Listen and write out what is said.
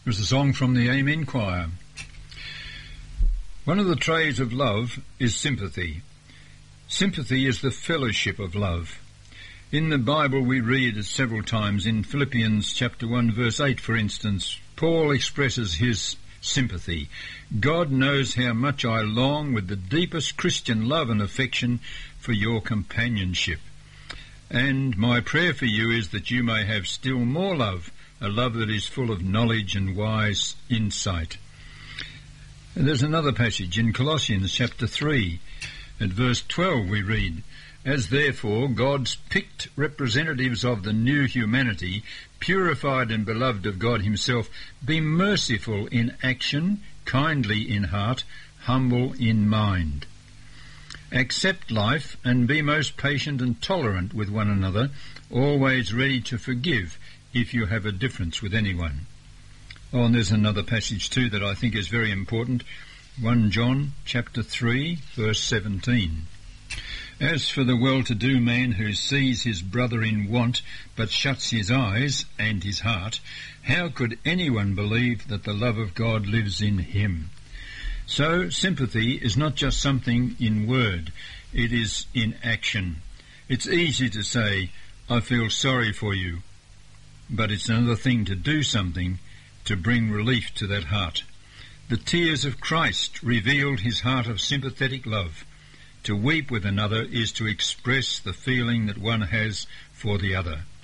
It was a song from the Amen Choir. One of the traits of love is sympathy. Sympathy is the fellowship of love. In the Bible we read it several times. In Philippians chapter 1 verse 8, for instance, Paul expresses his sympathy. God knows how much I long with the deepest Christian love and affection for your companionship. And my prayer for you is that you may have still more love, a love that is full of knowledge and wise insight. And there's another passage in Colossians chapter 3. At verse 12 we read, As therefore God's picked representatives of the new humanity, purified and beloved of God himself, be merciful in action, kindly in heart, humble in mind. Accept life and be most patient and tolerant with one another, always ready to forgive if you have a difference with anyone. Oh, and there's another passage too that I think is very important. 1 John chapter 3 verse 17. As for the well-to-do man who sees his brother in want but shuts his eyes and his heart, how could anyone believe that the love of God lives in him? So sympathy is not just something in word, it is in action. It's easy to say, I feel sorry for you, but it's another thing to do something to bring relief to that heart. The tears of Christ revealed his heart of sympathetic love. To weep with another is to express the feeling that one has for the other.